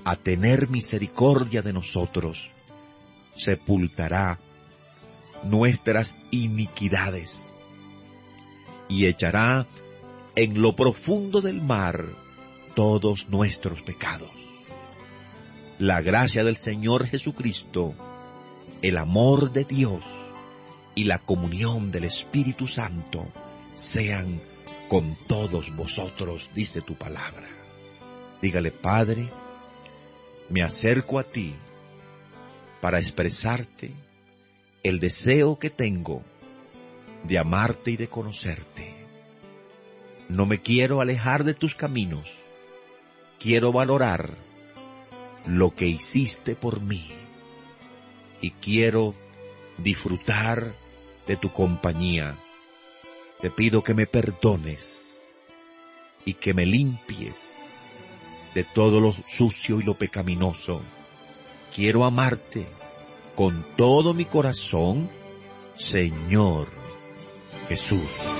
a tener misericordia de nosotros, sepultará nuestras iniquidades y echará en lo profundo del mar todos nuestros pecados. La gracia del Señor Jesucristo, el amor de Dios y la comunión del Espíritu Santo sean con todos vosotros, dice tu palabra. Dígale: Padre, me acerco a ti para expresarte el deseo que tengo de amarte y de conocerte. No me quiero alejar de tus caminos. Quiero valorar lo que hiciste por mí y quiero disfrutar de tu compañía. Te pido que me perdones y que me limpies de todo lo sucio y lo pecaminoso. Quiero amarte con todo mi corazón, Señor Jesús.